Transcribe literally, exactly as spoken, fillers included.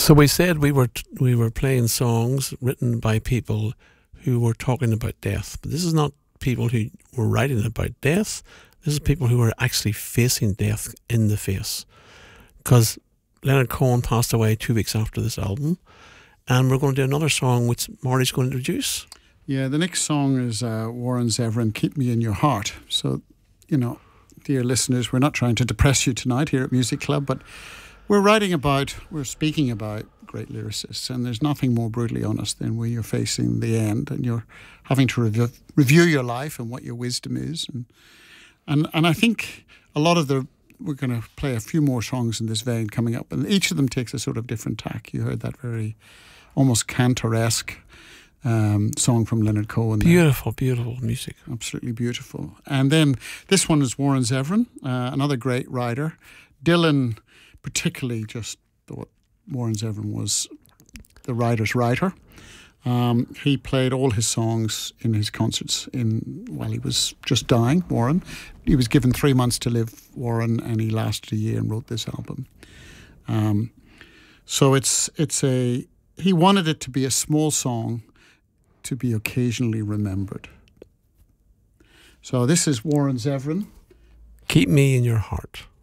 So we said we were t- we were playing songs written by people who were talking about death, but this is not people who were writing about death. This is people who were actually facing death in the face. Because Leonard Cohen passed away two weeks after this album, and we're going to do another song which Marty's going to introduce. Yeah, the next song is uh, Warren Zevon, Keep Me in Your Heart. So, you know, dear listeners, we're not trying to depress you tonight here at Music Club, but we're writing about, we're speaking about great lyricists, and there's nothing more brutally honest than when you're facing the end and you're having to review, review your life and what your wisdom is. And, and, and I think a lot of the, we're going to play a few more songs in this vein coming up, and each of them takes a sort of different tack. You heard that very almost cantoresque um, song from Leonard Cohen. Beautiful, there. beautiful music. Absolutely beautiful. And then this one is Warren Zevon, uh, another great writer. Dylan particularly just thought Warren Zevon was the writer's writer. Um, he played all his songs in his concerts in while he was just dying, Warren. He was given three months to live, Warren, and he lasted a year and wrote this album. Um, so it's it's a he wanted it to be a small song to be occasionally remembered. So this is Warren Zevon. Keep Me in Your Heart.